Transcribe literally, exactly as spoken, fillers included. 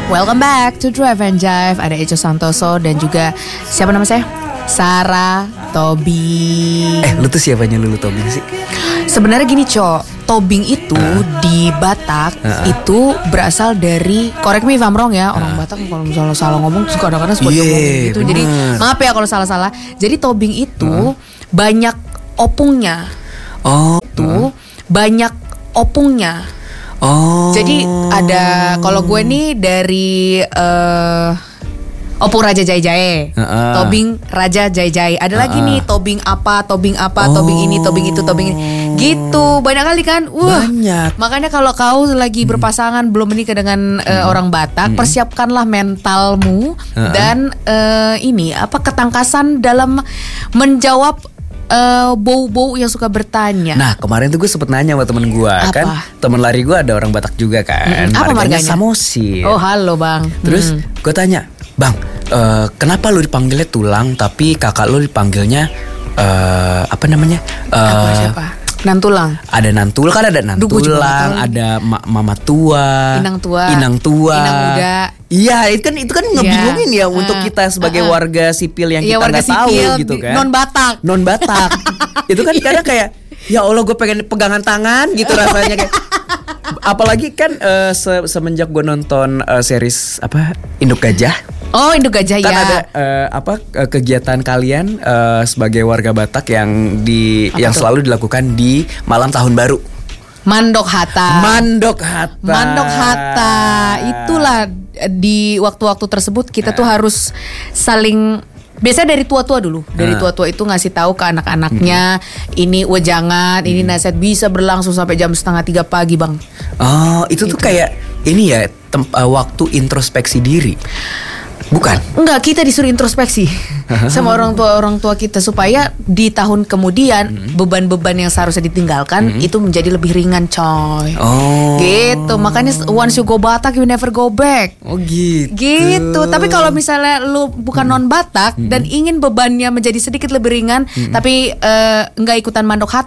Welcome back to Drive and Jive. Ada Echo Santoso dan juga siapa nama saya? Sarah Tobing. Eh, lu tuh siapanya Lulu Tobing sih? Sebenarnya gini, Cok. Tobing itu uh. di Batak uh-uh. itu berasal dari, correct me if I'm wrong ya, orang uh. Batak kalau misalnya salah ngomong suka kadang-kadang suka yeah, ngomong gitu. Bener. Jadi maaf ya kalau salah-salah. Jadi Tobing itu uh. banyak opungnya. Oh. Itu uh. banyak opungnya. Oh. Jadi ada, kalau gue nih dari uh, opung Raja Jai Jai, uh-uh. Tobing Raja Jai Jai. Ada uh-uh. lagi nih tobing apa, tobing apa, oh. tobing ini, tobing itu, tobing ini. Gitu, banyak kali kan. Wah. Banyak. Makanya kalau kau lagi berpasangan hmm. belum menikah dengan uh, hmm. orang Batak, hmm. persiapkanlah mentalmu uh-uh. dan uh, ini apa ketangkasan dalam menjawab Uh, bau-bau yang suka bertanya. Nah kemarin tuh gue sempet nanya sama temen gue. Kan temen lari gue ada orang Batak juga kan. hmm, Apa marganya? Samosin. Oh halo bang. Terus hmm. gue tanya, bang uh, kenapa lu dipanggilnya tulang tapi kakak lu dipanggilnya uh, apa namanya uh, apa siapa? Nantulang. Ada nantul kan, ada nantulang, ada ma- mama tua, inang tua, inang tua, inang muda. Iya, itu kan itu kan ngebingungin ya uh, untuk kita sebagai uh, warga sipil yang kita nggak tahu gitu kan. Non Batak, non Batak. Itu kan kadang kayak ya Allah gue pengen pegangan tangan gitu rasanya kayak. Apalagi kan uh, se- semenjak gue nonton uh, series apa Induk Gajah. Oh Induk Gajah kan ya. Kan ada uh, apa uh, kegiatan kalian uh, sebagai warga Batak yang di apa yang tuh? Selalu dilakukan di malam tahun baru. Mandok Hatta. Mandok Hatta. Mandok Hatta. Itulah di waktu-waktu tersebut kita tuh harus saling. Biasanya dari tua-tua dulu, dari tua-tua itu ngasih tahu ke anak-anaknya, hmm. ini wejangan, hmm. ini nasihat bisa berlangsung sampai jam setengah tiga pagi bang. Oh itu gitu. Tuh kayak ini ya tem- uh, waktu introspeksi diri. Bukan? Enggak, kita disuruh introspeksi sama orang tua orang tua kita supaya di tahun kemudian hmm. beban-beban yang seharusnya ditinggalkan hmm. itu menjadi lebih ringan, coy. Oh. Gitu. Makanya once you go Batak you never go back. Oh gitu. Gitu. Tapi kalau misalnya lu bukan hmm. non Batak hmm. dan ingin bebannya menjadi sedikit lebih ringan hmm. tapi uh, enggak ikutan mandok hati